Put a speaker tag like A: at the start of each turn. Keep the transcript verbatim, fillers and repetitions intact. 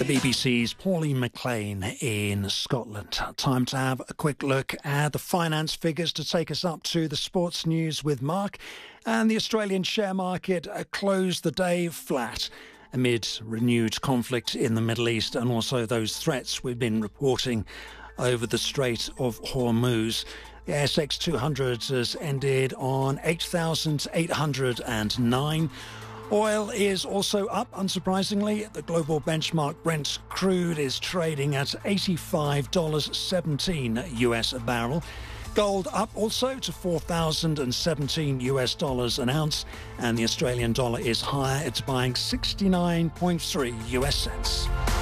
A: B B C's Pauline McLean in Scotland. Time to have a quick look at the finance figures to take us up to the sports news with Mark. And the Australian share market closed the day flat amid renewed conflict in the Middle East and also those threats we've been reporting over the Strait of Hormuz. The A S X two hundred has ended on eight thousand eight hundred nine. Oil is also up, unsurprisingly. The global benchmark Brent crude is trading at eighty-five dollars seventeen U S a barrel. Gold up also to four thousand seventeen U S dollars an ounce. And the Australian dollar is higher. It's buying sixty-nine point three U S cents.